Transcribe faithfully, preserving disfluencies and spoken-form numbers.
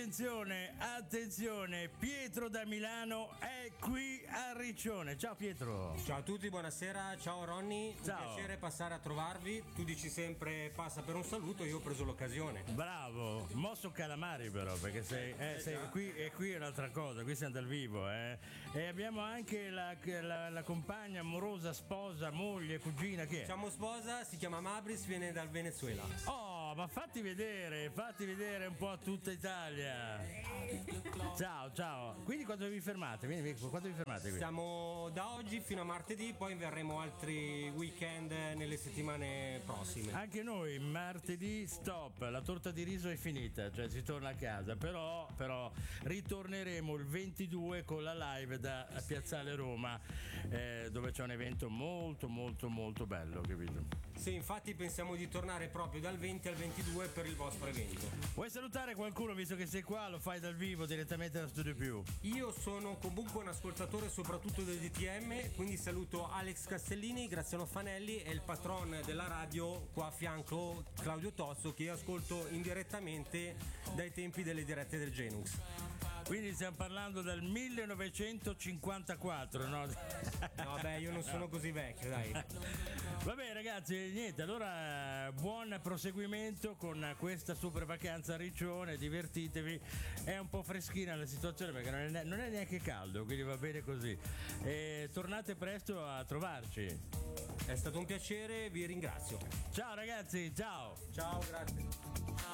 Attenzione, attenzione, Pietro da Milano è qui a Riccione. Ciao Pietro. Ciao a tutti, buonasera, ciao Ronny, un Ciao. piacere passare a trovarvi. Tu dici sempre passa per un saluto, io ho preso l'occasione. Bravo, mosso calamari però, perché sei, eh, sei qui e qui è un'altra cosa, qui siamo dal vivo, eh. E abbiamo anche la, la, la compagna amorosa, sposa, moglie, cugina, chi è? Siamo sposa, si chiama Mabris, viene dal Venezuela. Oh, ma fatti vedere, fatti vedere un po' a tutta Italia. Ciao, ciao. Quindi quando vi fermate? Vieni, quando vi fermate qui? Siamo da oggi fino a martedì, poi verremo altri weekend nelle settimane prossime. Anche noi martedì stop, la torta di riso è finita, cioè si torna a casa, però, però ritorneremo il ventidue con la live da Piazzale Roma, eh, dove c'è un evento molto molto molto bello, capito? Sì, infatti pensiamo di tornare proprio dal venti al ventidue per il vostro evento. Vuoi salutare qualcuno visto che sei qua, lo fai dal vivo direttamente da Studio Più? Io sono comunque un ascoltatore soprattutto del D T M, quindi saluto Alex Castellini, Graziano Fanelli e il patron della radio qua a fianco, Claudio Tosso, che io ascolto indirettamente dai tempi delle dirette del Genux. Quindi stiamo parlando del millenovecentocinquantaquattro, no? No, beh, io non sono così vecchio, dai. Vabbè ragazzi, niente, allora buon proseguimento con questa super vacanza a Riccione, divertitevi, è un po' freschina la situazione perché non è, non è neanche caldo, quindi va bene così. E tornate presto a trovarci. È stato un piacere, vi ringrazio. Ciao ragazzi, ciao! Ciao, grazie.